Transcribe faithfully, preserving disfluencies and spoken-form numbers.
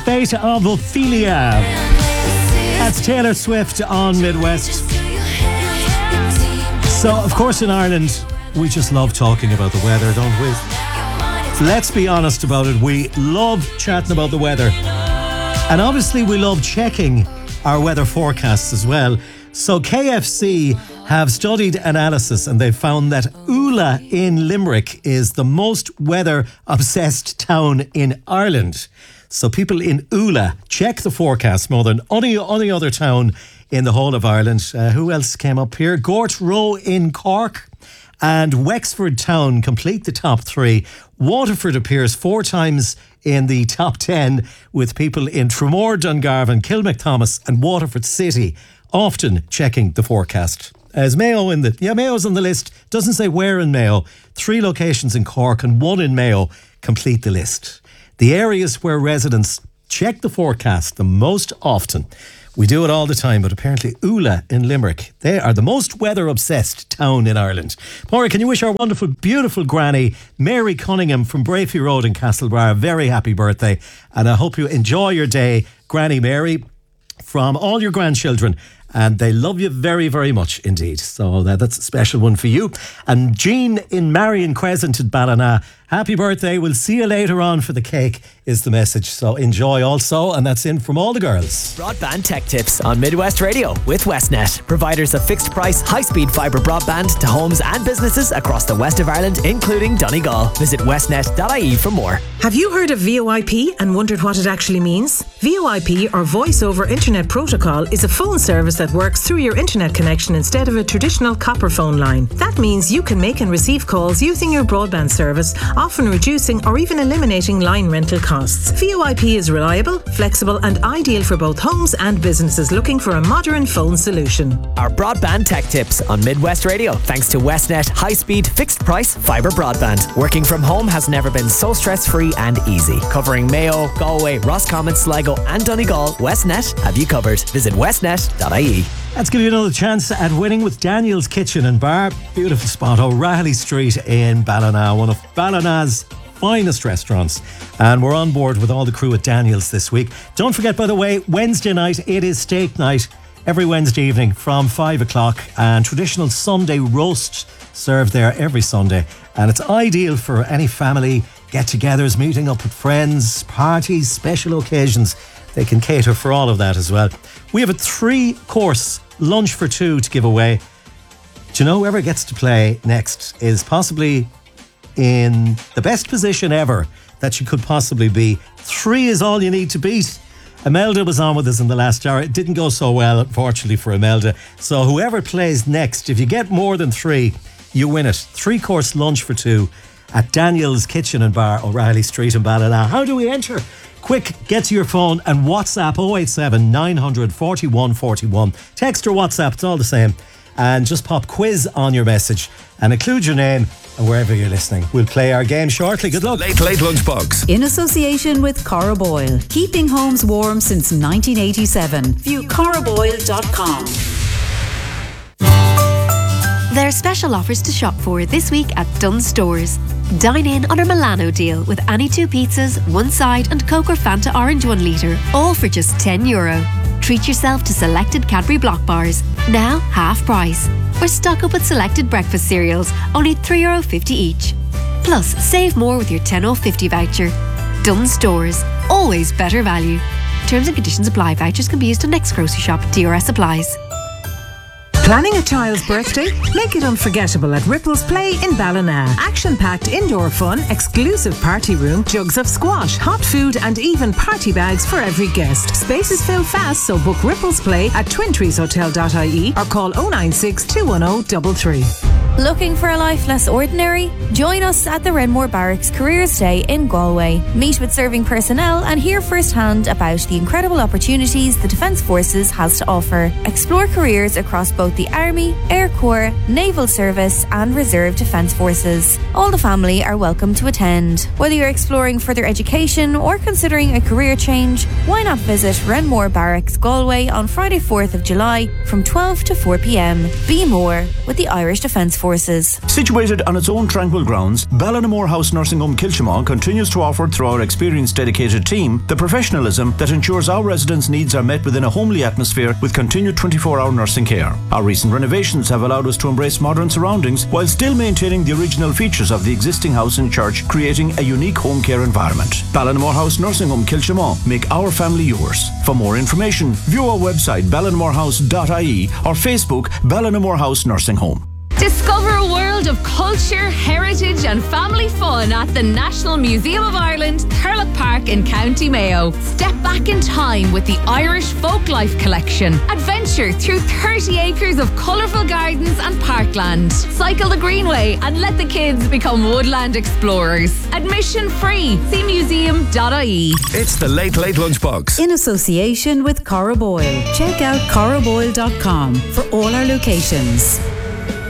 Fate of Ophelia. That's Taylor Swift on Midwest. So, of course, in Ireland, we just love talking about the weather, don't we? Let's be honest about it. We love chatting about the weather. And obviously, we love checking our weather forecasts as well. So K F C have studied analysis and they've found that Ula in Limerick is the most weather-obsessed town in Ireland. So people in Ula check the forecast more than any, any other town in the whole of Ireland. Uh, who else came up here? Gort Row in Cork and Wexford Town complete the top three. Waterford appears four times in the top ten, with people in Tramore, Dungarvan, Kilmacthomas and Waterford City often checking the forecast. As Mayo in the, yeah, Mayo's on the list. Doesn't say where in Mayo. Three locations in Cork and one in Mayo complete the list. The areas where residents check the forecast the most often. We do it all the time, but apparently Ula in Limerick, they are the most weather-obsessed town in Ireland. Maura, can you wish our wonderful, beautiful granny, Mary Cunningham from Brayfy Road in Castlebar, a very happy birthday. And I hope you enjoy your day, Granny Mary, from all your grandchildren. And they love you very, very much indeed. So that, that's a special one for you. And Jean in Marion Crescent at Ballina, happy birthday. We'll see you later on for the cake is the message. So enjoy also. And that's in from all the girls. Broadband Tech Tips on Midwest Radio with Westnet. Providers of fixed price, high-speed fibre broadband to homes and businesses across the west of Ireland, including Donegal. Visit westnet dot I E for more. Have you heard of V O I P and wondered what it actually means? V O I P, or Voice over Internet Protocol, is a phone service that works through your internet connection instead of a traditional copper phone line. That means you can make and receive calls using your broadband service, often reducing or even eliminating line rental costs. V O I P is reliable, flexible and ideal for both homes and businesses looking for a modern phone solution. Our Broadband Tech Tips on Midwest Radio, thanks to Westnet high-speed, fixed-price fibre broadband. Working from home has never been so stress-free and easy. Covering Mayo, Galway, Roscommon, Sligo and Donegal, Westnet have you covered. Visit westnet dot I E. Let's give you another chance at winning with Daniel's Kitchen and Bar. Beautiful spot, O'Reilly Street in Ballina, one of Ballina's finest restaurants. And we're on board with all the crew at Daniel's this week. Don't forget, by the way, Wednesday night, it is steak night every Wednesday evening from five o'clock. And traditional Sunday roast served there every Sunday. And it's ideal for any family get-togethers, meeting up with friends, parties, special occasions. They can cater for all of that as well. We have a three-course lunch for two to give away. Do you know whoever gets to play next is possibly in the best position ever that you could possibly be? Three is all you need to beat. Imelda was on with us in the last hour. It didn't go so well, unfortunately, for Imelda. So whoever plays next, if you get more than three, you win it. Three-course lunch for two at Daniel's Kitchen and Bar, O'Reilly Street in Ballina. How do we enter? Quick, get to your phone and WhatsApp oh eight seven, nine hundred, forty-one forty-one. Text or WhatsApp, it's all the same. And just pop quiz on your message and include your name and wherever you're listening. We'll play our game shortly. Good luck. Late Late Lunchbox. In association with Cora Boyle. Keeping homes warm since nineteen eighty-seven. View cora boyle dot com. There are special offers to shop for this week at Dunnes Stores. Dine in on our Milano deal with any two pizzas, one side and Coke or Fanta Orange one litre, all for just ten euro. Treat yourself to selected Cadbury Block bars, now half price. Or stock up with selected breakfast cereals, only three euro fifty each. Plus, save more with your ten euro fifty voucher. Dunnes Stores, always better value. Terms and conditions apply. Vouchers can be used on next grocery shop. D R S applies. Planning a child's birthday? Make it unforgettable at Ripples Play in Ballina. Action-packed indoor fun, exclusive party room, jugs of squash, hot food and even party bags for every guest. Spaces fill fast, so book Ripples Play at twin trees hotel dot I E or call oh nine six, two one oh, three three. Looking for a life less ordinary? Join us at the Renmore Barracks Careers Day in Galway. Meet with serving personnel and hear firsthand about the incredible opportunities the Defence Forces has to offer. Explore careers across both the Army, Air Corps, Naval Service and Reserve Defence Forces. All the family are welcome to attend. Whether you're exploring further education or considering a career change, why not visit Renmore Barracks Galway on Friday fourth of July from twelve to four p m. Be more with the Irish Defence Forces. Forces. Situated on its own tranquil grounds, Ballinamore House Nursing Home Kilchimau continues to offer, through our experienced dedicated team, the professionalism that ensures our residents' needs are met within a homely atmosphere with continued twenty-four hour nursing care. Our recent renovations have allowed us to embrace modern surroundings while still maintaining the original features of the existing house and church, creating a unique home care environment. Ballinamore House Nursing Home Kilchimau. Make our family yours. For more information, view our website ballinmorehouse dot I E or Facebook Ballinamore House Nursing Home. Discover a world of culture, heritage and family fun at the National Museum of Ireland, Thurlock Park in County Mayo. Step back in time with the Irish Folklife Collection. Adventure through thirty acres of colourful gardens and parkland. Cycle the Greenway and let the kids become woodland explorers. Admission free. See museum dot I E. It's the Late Late Lunchbox. In association with Cora Boyle. Check out cora boyle dot com for all our locations.